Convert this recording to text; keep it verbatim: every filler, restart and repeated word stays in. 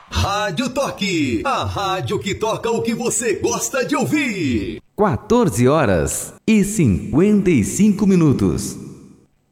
Rádio Toque, a rádio que toca o que você gosta de ouvir. quatorze horas e cinquenta e cinco minutos.